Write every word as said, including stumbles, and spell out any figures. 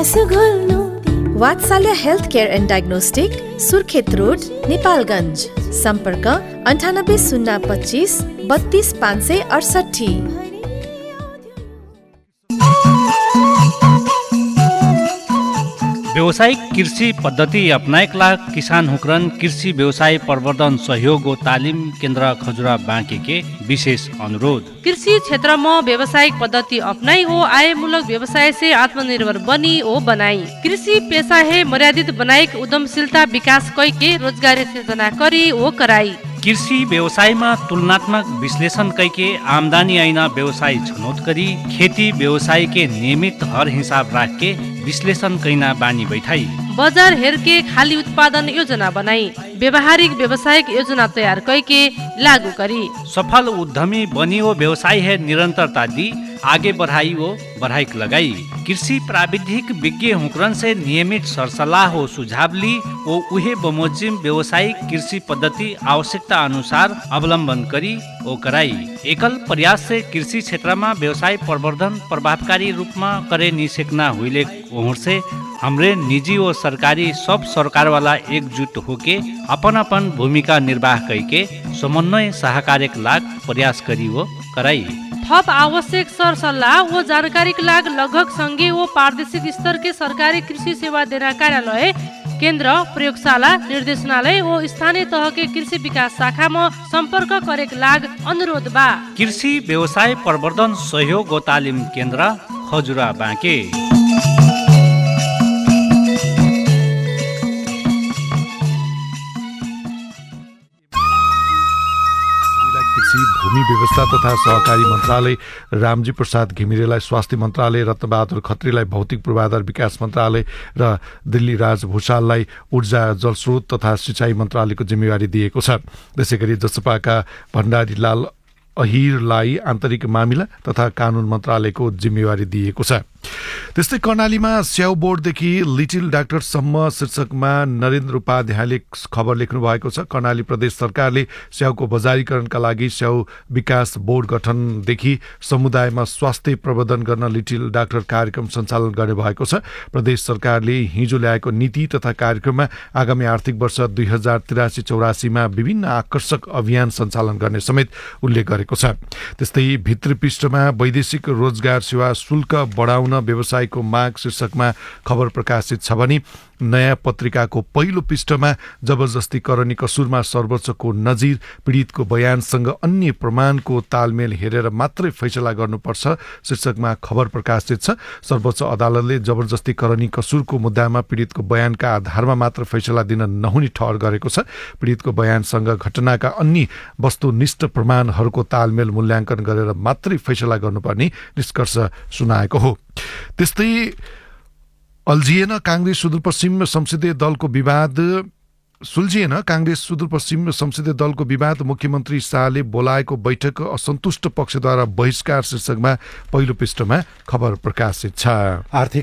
वात्सल्य health care and diagnostic, Surkhet road, Nepalgunj. सम्पर्क अन्ठानब्बे शून्य पच्चिस बत्तीस पाँच सय अडसठी। व्यावसायिक कृषि पद्धति अपनाएका किसान हुक्रन कृषि व्यवसाय प्रवर्धन सहयोग और तालिम केन्द्र खजुरा बाँके के विशेष अनुरोध। कृषि क्षेत्र में व्यावसायिक पद्धति अपनाई हो आयमूलक व्यवसाय से आत्मनिर्भर बनी ओ बनाई। कृषि पेशा है मर्यादित बनाई उद्यमशीलता विकास कई के रोजगारी सृजना करी ओ कराई। कृषि व्यवसाय में तुलनात्मक विश्लेषण करके आमदनी ऐना व्यवसाय छनौट करी खेती व्यवसाय के नियमित हर हिसाब राख के विश्लेषण कैना बानी बैठाई। बाजार हेर के खाली उत्पादन योजना बनाई व्यवहारिक व्यवसायिक योजना तैयार करके लागू करी। सफल उद्यमी बनी वो व्यवसाय है निरंतरता दी आगे बढ़ाई वो बढ़ाई लगाई। कृषि प्राविधिक विज्ञ हुक्रन से नियमित सरसलाह हो सुझाव ली वो उहे बमोजिम व्यवसायिक कृषि पद्धति आवश्यकता अनुसार अवलंबन करी ओ कराई। एकल प्रयास से कृषि क्षेत्र में व्यवसाय प्रवर्धन प्रभावकारी रूप में करे निसेकना हुईले ओहर से हमरे निजी और सरकारी सब सरकार वाला एकजुट होके अपन अपन भूमिका निर्वाह करके समन्वय सहकार्य लाग प्रयास करी वो कराई। थप आवश्यक सर सल्लाह व जानकारी के लाग लगभग संघीय व प्रादेशिक स्तर के सरकारी कृषि सेवा देना कार्यालय केन्द्र प्रयोगशाला निर्देशनालय व स्थानीय तह के कृषि विकास शाखा में संपर्क करे के लाग अनुरोध बा। कृषि व्यवसाय प्रवर्धन सहयोग व तालिम केन्द्र खजुरा बाँके। भूमि व्यवस्था तथा सहकारी मन्त्रालय रामजी प्रसाद घिमिरेलाई स्वास्थ्य मन्त्रालय, रत्नबहादुर खत्रीलाई भौतिक पूर्वाधार विकास मन्त्रालय र दिल्ली राज भूषाललाई ऊर्जा जलस्रोत तथा सिँचाइ मन्त्रालयको जिम्मेवारी दिएको छ। त्यसैगरी जसपाका भण्डारीलाल अहिरलाई आन्तरिक मामिला तथा कानुन मन्त्रालयको जिम्मेवारी दिएको छ। त्यस्तै कर्णालीमा स्याउ बोर्डदेखि लिटिल डाक्टरसम्म शीर्षकमा नरेन्द्र उपाध्यायले खबर लेख्नु भएको छ। कर्णाली प्रदेश सरकारले स्याउको बजारीकरणका लागि स्याउ विकास बोर्ड गठनदेखि समुदायमा स्वास्थ्य प्रवर्धन गर्न लिटिल डाक्टर कार्यक्रम सञ्चालन गर्ने भएको छ। प्रदेश सरकारले हिजो ल्याएको नीति तथा कार्यक्रममा आगामी आर्थिक वर्ष दुई हजार तिरासी चौरासीमा विभिन्न आकर्षक अभियान सञ्चालन गर्ने समेत उल्लेख गरेको छ। त्यस्तै भित्री पृष्ठमा वैदेशिक रोजगार सेवा शुल्क बढाउन व्यवसायको माग शीर्षकमा खबर प्रकाशित छ भने नयाँ पत्रिकाको पहिलो पृष्ठमा जबरजस्ती करनी कसुरमा सर्वोच्चको नजिर पीडितको बयानसँग अन्य प्रमाणको तालमेल हेरेर मात्रै फैसला गर्नुपर्छ शीर्षकमा खबर प्रकाशित छ। सर्वोच्च अदालतले जबरजस्ती करनी कसुरको मुद्दामा पीडितको बयानका आधारमा मात्र फैसला दिन नहुने ठहर गरेको छ। पीडितको बयानसँग घटनाका अन्य वस्तुनिष्ठ प्रमाणहरूको तालमेल मूल्याङ्कन गरेर मात्रै फैसला गर्नुपर्ने निष्कर्ष सुनाएको हो। त्यस्तै अल्झिएन काङ्ग्रेस सुदूरपश्चिम संसदीय दलको विवाद सुल्झिएन काङ्ग्रेस सुदूरपश्चिम संसदीय दलको विवाद मुख्यमन्त्री शाहले बोलाएको बैठक असन्तुष्ट पक्षद्वारा बहिष्कार शीर्षकमा पहिलो पृष्ठमा खबर प्रकाशित छ। आर्थिक